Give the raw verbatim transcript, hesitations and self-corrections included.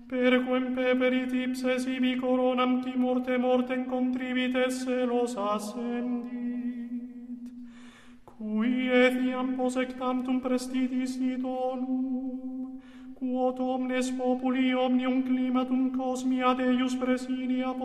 perquem peperit ipse sibi coronam timor mortem contrivit et celos ascendit, cui etiam posectantum prestitis idonum, quod omnes populi omnium climatum cosmia Deus presidia